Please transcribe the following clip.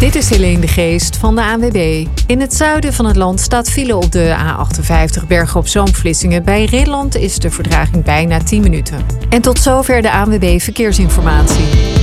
Dit is Helene de Geest van de ANWB. In het zuiden van het land staat file op de A58 Bergen-op-Zoom-Vlissingen. Bij Rilland is de vertraging bijna 10 minuten. En tot zover de ANWB Verkeersinformatie.